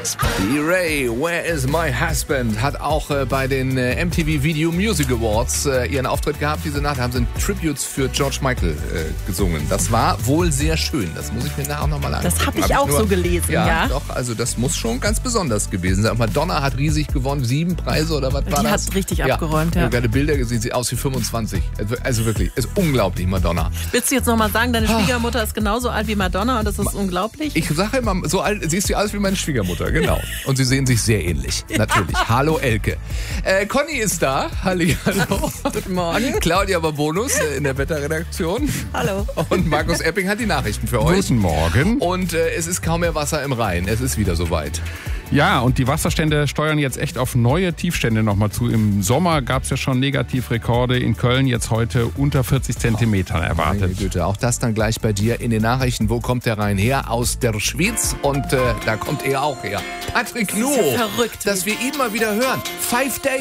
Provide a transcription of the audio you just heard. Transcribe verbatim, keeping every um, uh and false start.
Ray, Where is my husband? Hat auch äh, bei den äh, M T V Video Music Awards äh, ihren Auftritt gehabt. Diese Nacht haben sie Tributes für George Michael äh, gesungen. Das war wohl sehr schön. Das muss ich mir nachher auch nochmal angucken. Das habe ich hab auch ich nur, so gelesen, ja. Ja, doch. Also das muss schon ganz besonders gewesen sein. Madonna hat riesig gewonnen. Sieben Preise oder was war Die das? hat richtig ja. abgeräumt, ja. Ich habe gerade Bilder gesehen. Sieht aus wie fünfundzwanzig. Also, also wirklich, ist unglaublich, Madonna. Willst du jetzt nochmal sagen, deine Schwiegermutter ist genauso alt wie Madonna und das ist unglaublich? Ich sage immer, so alt, siehst du aus wie meine Schwiegermutter, genau. Und sie sehen sich sehr ähnlich, natürlich. Hallo Elke. Äh, Conny ist da. Hallihallo. Guten Morgen. Claudia Babonus äh, in der Wetterredaktion. Hallo. Und Markus Epping hat die Nachrichten für euch. Guten Morgen. Und äh, es ist kaum mehr Wasser im Rhein. Es ist wieder soweit. Ja, und die Wasserstände steuern jetzt echt auf neue Tiefstände nochmal zu. Im Sommer gab es ja schon Negativrekorde. In Köln jetzt heute unter vierzig Zentimetern erwartet. Meine Güte, auch das dann gleich bei dir in den Nachrichten. Wo kommt der Rhein her? Aus der Schweiz. Und äh, da kommt er auch her. Patrick Nuo. Das ist ja verrückt. Dass wir ihn mal wieder hören. Five Days.